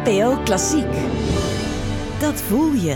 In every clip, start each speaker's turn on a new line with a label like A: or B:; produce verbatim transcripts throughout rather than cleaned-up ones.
A: N P O Klassiek. Dat voel je.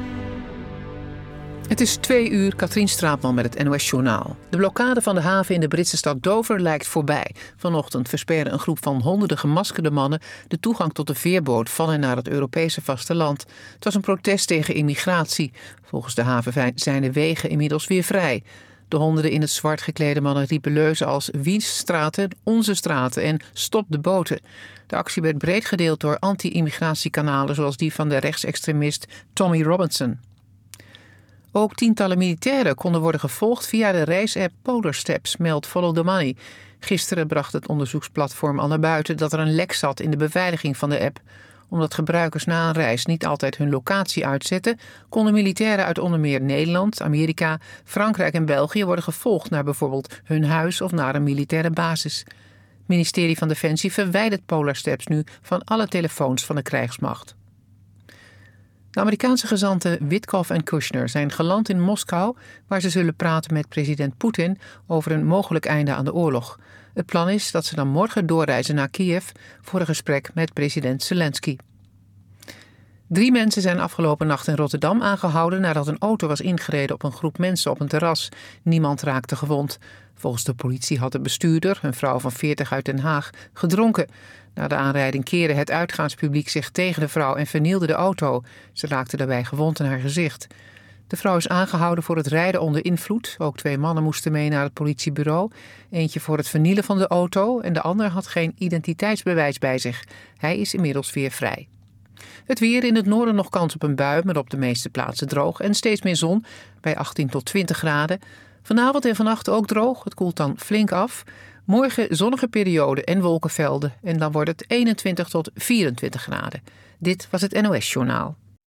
B: Het is twee uur, Katrien Straatman met het N O S-journaal. De blokkade van de haven in de Britse stad Dover lijkt voorbij. Vanochtend versperde een groep van honderden gemaskerde mannen de toegang tot de veerboot van en naar het Europese vasteland. Het was een protest tegen immigratie. Volgens de haven zijn de wegen inmiddels weer vrij. De honderden in het zwart geklede mannen riepen leuzen als Wiens straten, onze straten en stop de boten. De actie werd breed gedeeld door anti-immigratiekanalen zoals die van de rechtsextremist Tommy Robinson. Ook tientallen militairen konden worden gevolgd via de reisapp Polar Steps, meldt Follow the Money. Gisteren bracht het onderzoeksplatform al naar buiten dat er een lek zat in de beveiliging van de app. Omdat gebruikers na een reis niet altijd hun locatie uitzetten, konden militairen uit onder meer Nederland, Amerika, Frankrijk en België worden gevolgd naar bijvoorbeeld hun huis of naar een militaire basis. Het ministerie van Defensie verwijdert Polar Steps nu van alle telefoons van de krijgsmacht. De Amerikaanse gezanten Witkoff en Kushner zijn geland in Moskou, waar ze zullen praten met president Poetin over een mogelijk einde aan de oorlog. Het plan is dat ze dan morgen doorreizen naar Kiev voor een gesprek met president Zelensky. Drie mensen zijn afgelopen nacht in Rotterdam aangehouden nadat een auto was ingereden op een groep mensen op een terras. Niemand raakte gewond. Volgens de politie had de bestuurder, een vrouw van veertig uit Den Haag, gedronken. Na de aanrijding keerde het uitgaanspubliek zich tegen de vrouw en vernielde de auto. Ze raakte daarbij gewond in haar gezicht. De vrouw is aangehouden voor het rijden onder invloed. Ook twee mannen moesten mee naar het politiebureau. Eentje voor het vernielen van de auto en de ander had geen identiteitsbewijs bij zich. Hij is inmiddels weer vrij. Het weer: in het noorden nog kans op een bui, maar op de meeste plaatsen droog en steeds meer zon bij achttien tot twintig graden. Vanavond en vannacht ook droog, het koelt dan flink af. Morgen zonnige periode en wolkenvelden en dan wordt het eenentwintig tot vierentwintig graden. Dit was het N O S-journaal.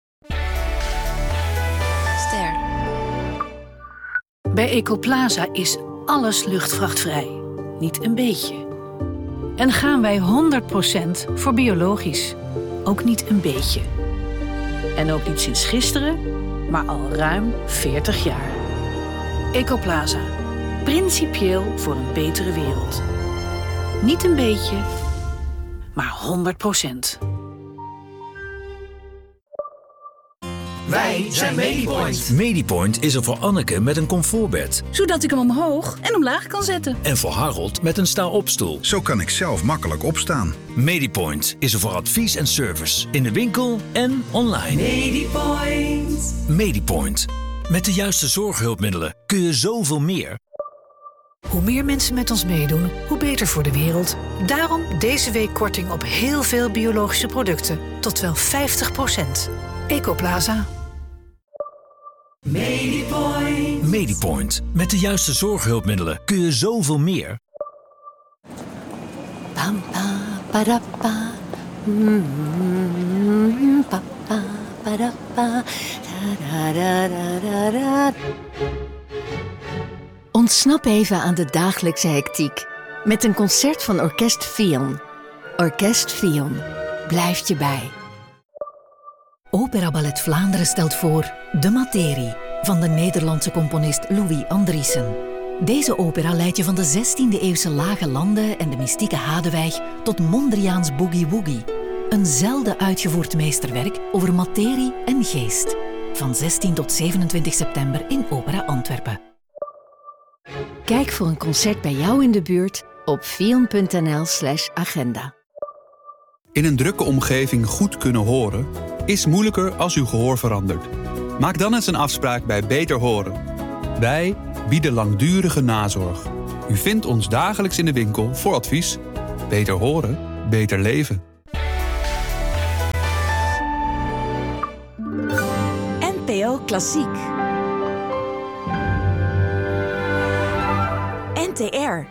C: Ster. Bij Ecoplaza is alles luchtvrachtvrij. Niet een beetje. En gaan wij honderd procent voor biologisch. Ook niet een beetje. En ook niet sinds gisteren, maar al ruim veertig jaar. Ecoplaza. Principieel voor een betere wereld. Niet een beetje, maar honderd procent.
D: Wij zijn Medipoint.
E: Medipoint is er voor Anneke met een comfortbed.
F: Zodat ik hem omhoog en omlaag kan zetten.
E: En voor Harold met een sta-opstoel.
G: Zo kan ik zelf makkelijk opstaan.
E: Medipoint is er voor advies en service. In de winkel en online.
D: Medipoint.
E: Medipoint. Met de juiste zorghulpmiddelen kun je zoveel meer.
C: Hoe meer mensen met ons meedoen, hoe beter voor de wereld. Daarom deze week korting op heel veel biologische producten. Tot wel vijftig procent. Ecoplaza.
D: Medipoint.
E: Medipoint. Met de juiste zorghulpmiddelen kun je zoveel meer.
H: Pam, pa, para, pa. Mm, pa, pa, para, pa. Da, da, da, da, da. Ontsnap even aan de dagelijkse hectiek met een concert van Orkest Vion. Orkest Vion blijft je bij. Opera Ballet Vlaanderen stelt voor De Materie van de Nederlandse componist Louis Andriessen. Deze opera leidt je van de zestiende-eeuwse lage landen en de mystieke Hadewijk tot Mondriaans Boogie Woogie. Een zelden uitgevoerd meesterwerk over materie en geest. Van zestien tot zevenentwintig september in Opera Antwerpen. Kijk voor een concert bij jou in de buurt op vion.nl slash agenda.
I: In een drukke omgeving goed kunnen horen is moeilijker als uw gehoor verandert. Maak dan eens een afspraak bij Beter Horen. Wij bieden langdurige nazorg. U vindt ons dagelijks in de winkel voor advies. Beter horen, beter leven.
A: N P O Klassiek. N T R.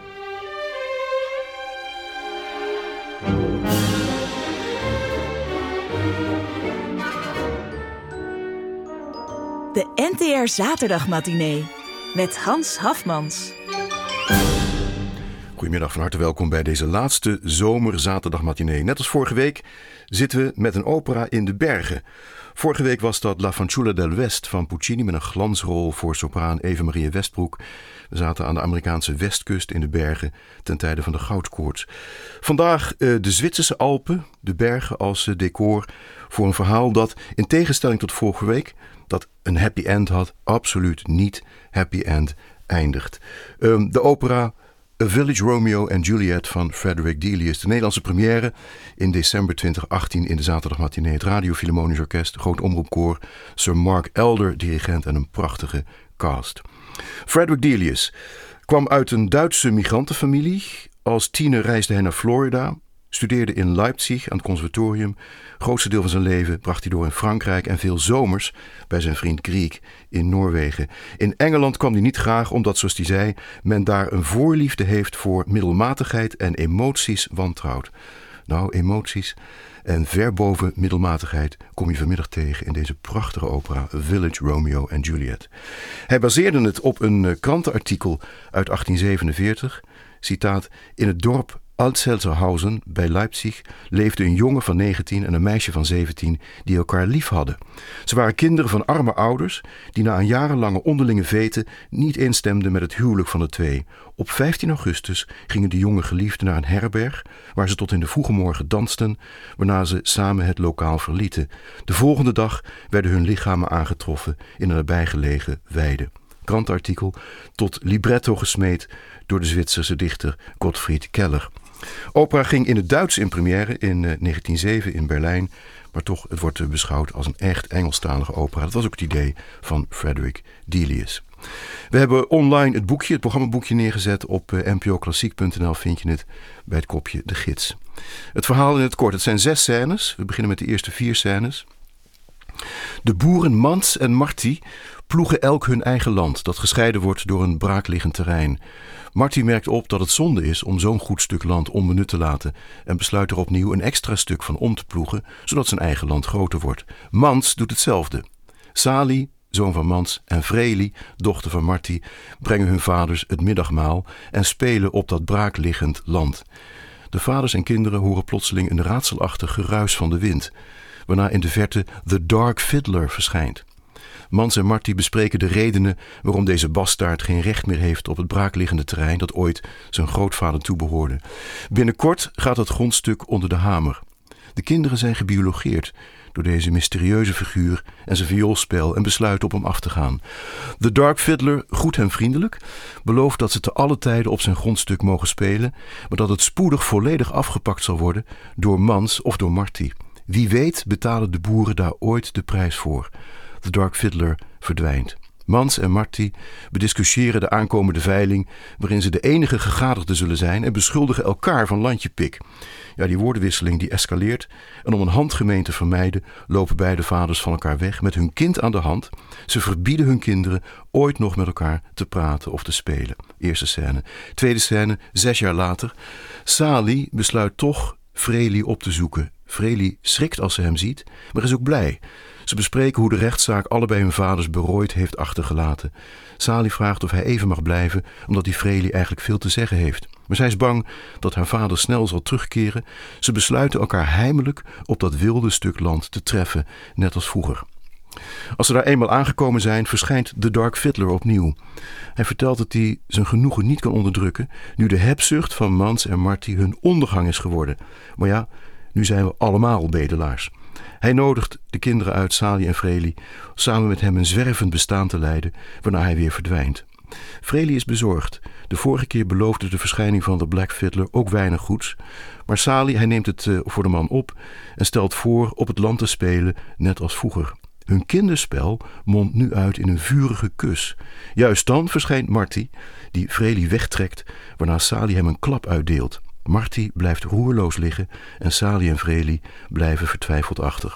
A: De N T R Zaterdagmatinee met Hans Hafmans.
J: Goedemiddag, van harte welkom bij deze laatste zomerzaterdagmatinee. Net als vorige week zitten we met een opera in de bergen. Vorige week was dat La Fanciulla del West van Puccini met een glansrol voor sopraan Eva Maria Westbroek. We zaten aan de Amerikaanse westkust in de bergen ten tijde van de goudkoorts. Vandaag uh, de Zwitserse Alpen, de bergen als uh, decor voor een verhaal dat in tegenstelling tot vorige week, dat een happy end had, absoluut niet happy end eindigt. Um, de opera A Village Romeo and Juliet van Frederick Delius. De Nederlandse première in december twintig achttien in de zaterdagmatinee. Het Radio Philharmonisch Orkest, Groot Omroepkoor, Sir Mark Elder, dirigent en een prachtige cast. Frederick Delius kwam uit een Duitse migrantenfamilie. Als tiener reisde hij naar Florida, studeerde in Leipzig aan het conservatorium. Het grootste deel van zijn leven bracht hij door in Frankrijk en veel zomers bij zijn vriend Grieg in Noorwegen. In Engeland kwam hij niet graag omdat, zoals hij zei, men daar een voorliefde heeft voor middelmatigheid en emoties wantrouwt. Nou, emoties en ver boven middelmatigheid kom je vanmiddag tegen in deze prachtige opera Village Romeo and Juliet. Hij baseerde het op een krantenartikel uit achttien zevenenveertig. Citaat: in het dorp Altselzerhausen bij Leipzig leefde een jongen van negentien en een meisje van zeventien die elkaar lief hadden. Ze waren kinderen van arme ouders die na een jarenlange onderlinge vete niet instemden met het huwelijk van de twee. Op vijftien augustus gingen de jonge geliefden naar een herberg waar ze tot in de vroege morgen dansten, waarna ze samen het lokaal verlieten. De volgende dag werden hun lichamen aangetroffen in een nabijgelegen weide. Krantenartikel tot libretto gesmeed door de Zwitserse dichter Gottfried Keller. Opera ging in het Duits in première in uh, negentien zeven in Berlijn, maar toch, het wordt uh, beschouwd als een echt Engelstalige opera. Dat was ook het idee van Frederick Delius. We hebben online het boekje, het programmaboekje neergezet. Op uh, n p o klassiek punt n l vind je het bij het kopje De Gids. Het verhaal in het kort, het zijn zes scènes. We beginnen met de eerste vier scènes. De boeren Mans en Marty ploegen elk hun eigen land, dat gescheiden wordt door een braakliggend terrein. Marty merkt op dat het zonde is om zo'n goed stuk land onbenut te laten en besluit er opnieuw een extra stuk van om te ploegen, zodat zijn eigen land groter wordt. Mans doet hetzelfde. Sali, zoon van Mans, en Vreli, dochter van Marty, brengen hun vaders het middagmaal en spelen op dat braakliggend land. De vaders en kinderen horen plotseling een raadselachtig geruis van de wind, waarna in de verte The Dark Fiddler verschijnt. Mans en Marty bespreken de redenen waarom deze bastaard geen recht meer heeft op het braakliggende terrein dat ooit zijn grootvader toebehoorde. Binnenkort gaat dat grondstuk onder de hamer. De kinderen zijn gebiologeerd door deze mysterieuze figuur en zijn vioolspel en besluiten op hem af te gaan. The Dark Fiddler groet hen vriendelijk, belooft dat ze te alle tijden op zijn grondstuk mogen spelen, maar dat het spoedig volledig afgepakt zal worden door Mans of door Marty. Wie weet betalen de boeren daar ooit de prijs voor. The Dark Fiddler verdwijnt. Mans en Marty bediscussiëren de aankomende veiling, waarin ze de enige gegadigden zullen zijn, en beschuldigen elkaar van landjepik. Ja, die woordenwisseling die escaleert, en om een handgemeen te vermijden lopen beide vaders van elkaar weg met hun kind aan de hand. Ze verbieden hun kinderen ooit nog met elkaar te praten of te spelen. Eerste scène. Tweede scène, zes jaar later. Sali besluit toch Vreli op te zoeken. Vreli schrikt als ze hem ziet, maar is ook blij. Ze bespreken hoe de rechtszaak allebei hun vaders berooid heeft achtergelaten. Sali vraagt of hij even mag blijven, omdat hij Vreli eigenlijk veel te zeggen heeft. Maar zij is bang dat haar vader snel zal terugkeren. Ze besluiten elkaar heimelijk op dat wilde stuk land te treffen, net als vroeger. Als ze daar eenmaal aangekomen zijn, verschijnt The Dark Fiddler opnieuw. Hij vertelt dat hij zijn genoegen niet kan onderdrukken, nu de hebzucht van Mans en Marty hun ondergang is geworden. Maar ja, nu zijn we allemaal bedelaars. Hij nodigt de kinderen uit, Sali en Vreli, samen met hem een zwervend bestaan te leiden, waarna hij weer verdwijnt. Vreli is bezorgd. De vorige keer beloofde de verschijning van de Black Fiddler ook weinig goeds. Maar Sali, hij neemt het uh, voor de man op en stelt voor op het land te spelen, net als vroeger. Hun kinderspel mondt nu uit in een vurige kus. Juist dan verschijnt Marty, die Vreli wegtrekt, waarna Sali hem een klap uitdeelt. Marty blijft roerloos liggen en Sali en Vreli blijven vertwijfeld achter.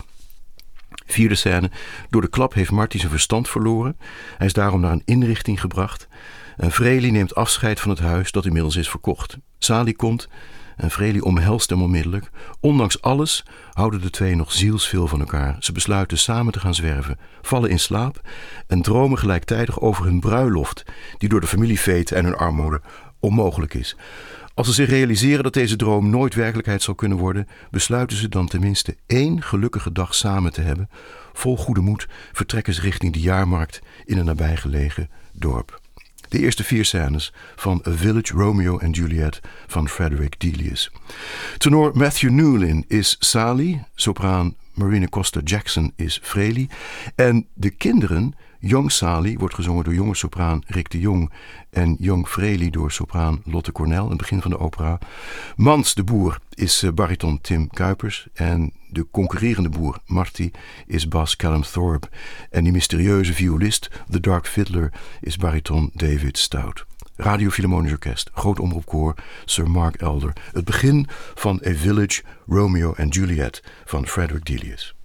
J: Vierde scène. Door de klap heeft Marty zijn verstand verloren. Hij is daarom naar een inrichting gebracht. En Vreli neemt afscheid van het huis dat inmiddels is verkocht. Sali komt en Vreli omhelst hem onmiddellijk. Ondanks alles houden de twee nog zielsveel van elkaar. Ze besluiten samen te gaan zwerven, vallen in slaap en dromen gelijktijdig over hun bruiloft, die door de familiefete en hun armoede onmogelijk is. Als ze zich realiseren dat deze droom nooit werkelijkheid zal kunnen worden, besluiten ze dan tenminste één gelukkige dag samen te hebben. Vol goede moed vertrekken ze richting de jaarmarkt in een nabijgelegen dorp. De eerste vier scènes van A Village Romeo and Juliet van Frederick Delius. Tenor Matthew Newlin is Sally, sopraan Marina Costa Jackson is Freely en de kinderen, Young Sally wordt gezongen door jonge sopraan Rick de Jong en Young Freely door sopraan Lotte Cornell in het begin van de opera. Mans de boer is bariton Tim Kuipers en de concurrerende boer Marty is bas Callum Thorpe en die mysterieuze violist, The Dark Fiddler, is bariton David Stout. Radio Philharmonisch Orkest, groot omroepkoor, Sir Mark Elder. Het begin van A Village Romeo and Juliet van Frederick Delius.